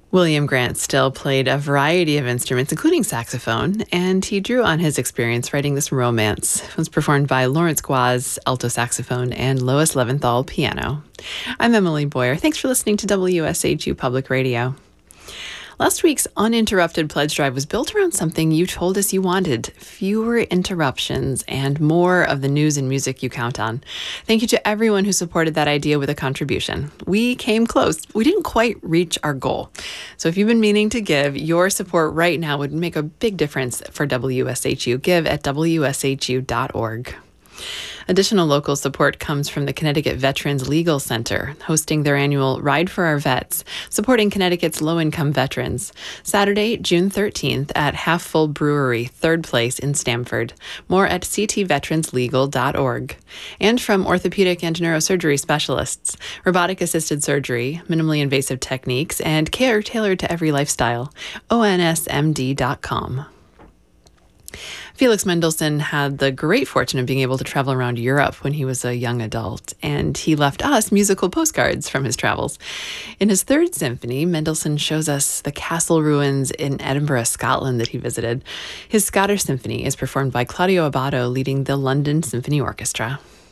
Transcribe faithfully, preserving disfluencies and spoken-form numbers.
William Grant Still played a variety of instruments, including saxophone, and he drew on his experience writing this romance. It was performed by Lawrence Guaz, alto saxophone, and Lois Leventhal, piano. I'm Emily Boyer. Thanks for listening to W S H U Public Radio. Last week's uninterrupted pledge drive was built around something you told us you wanted: fewer interruptions and more of the news and music you count on. Thank you to everyone who supported that idea with a contribution. We came close. We didn't quite reach our goal. So if you've been meaning to give, your support right now would make a big difference for W S H U. Give at W S H U dot org. Additional local support comes from the Connecticut Veterans Legal Center, hosting their annual Ride for Our Vets, supporting Connecticut's low-income veterans. Saturday, June thirteenth at Half Full Brewery, third Place in Stamford. More at c t veterans legal dot org. And from orthopedic and neurosurgery specialists, robotic-assisted surgery, minimally invasive techniques, and care tailored to every lifestyle. O N S M D dot com. Felix Mendelssohn had the great fortune of being able to travel around Europe when he was a young adult, and he left us musical postcards from his travels. In his third symphony, Mendelssohn shows us the castle ruins in Edinburgh, Scotland that he visited. His Scottish symphony is performed by Claudio Abbado, leading the London Symphony Orchestra.